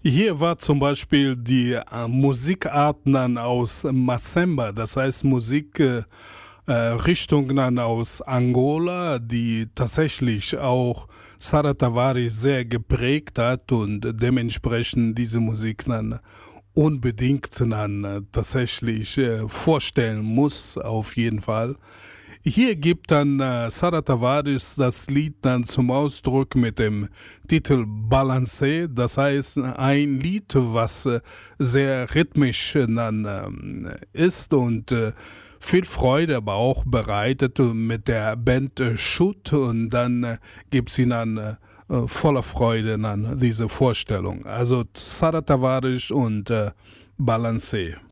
Hier war zum Beispiel die Musikarten dann aus Masemba, das heißt Richtungen dann aus Angola, die tatsächlich auch Sara Tavares sehr geprägt hat und dementsprechend diese Musik dann unbedingt dann tatsächlich vorstellen muss, auf jeden Fall. Hier gibt dann Sara Tavares das Lied dann zum Ausdruck mit dem Titel Balancé, das heißt ein Lied, was sehr rhythmisch dann ist und viel Freude aber auch bereitet mit der Band Shoot und dann gibt sie dann voller Freude dann diese Vorstellung. Also Sara Tavares und Balancé.